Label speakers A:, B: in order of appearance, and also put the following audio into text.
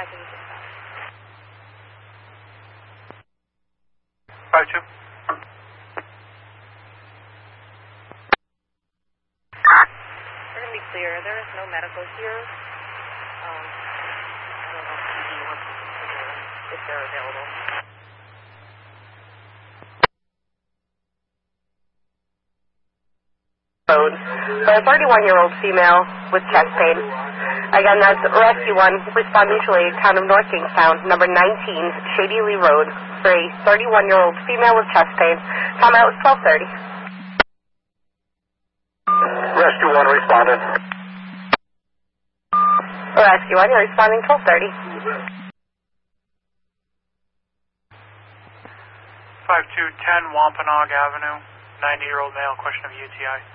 A: 5-2.
B: We're going to be clear. There is no medical here. I don't know if PD wants to consider them if they're available.
C: For a 31-year-old female with chest pain. Again, that's Rescue 1, respond mutually, town of North Kingstown, number 19, Shady Lee Road, for a 31-year-old female with chest pain. Time out was 12:30.
D: Rescue 1 responded.
C: Rescue 1, you're responding 12:30.
A: 5210 Wampanoag Avenue, 90-year-old male, question of UTI.